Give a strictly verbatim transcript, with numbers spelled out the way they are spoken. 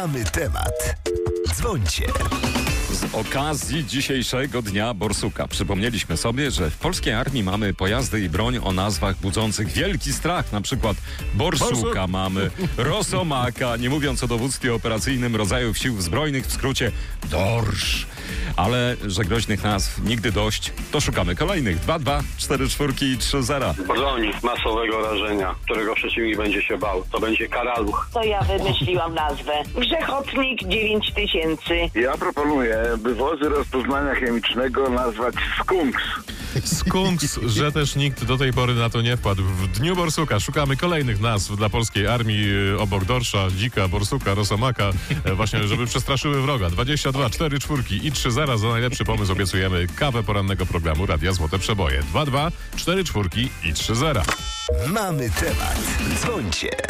Mamy temat. Dzwońcie. Z okazji dzisiejszego Dnia Borsuka przypomnieliśmy sobie, że w polskiej armii mamy pojazdy i broń o nazwach budzących wielki strach. Na przykład Borsuka Borsuk. mamy, Rosomaka, nie mówiąc o dowództwie operacyjnym rodzajów sił zbrojnych, w skrócie Dorsz. Ale że groźnych nazw nigdy dość, to szukamy kolejnych. dwa dwa, cztery cztery i trzy zero. Broń masowego rażenia, którego przeciwnik będzie się bał. To będzie karaluch. To ja wymyśliłam nazwę. Grzechotnik dziewięć tysięcy. Ja proponuję, by wozy rozpoznania chemicznego nazwać skunks. Skunks, że też nikt do tej pory na to nie wpadł. W Dniu Borsuka szukamy kolejnych nazw dla polskiej armii obok Dorsza, Dzika, Borsuka, Rosomaka, właśnie żeby przestraszyły wroga. dwadzieścia dwa, cztery cztery i trzy zero. Za najlepszy pomysł obiecujemy kawę porannego programu Radia Złote Przeboje. dwa dwa, cztery cztery i trzy zero. Mamy temat. Dzwońcie.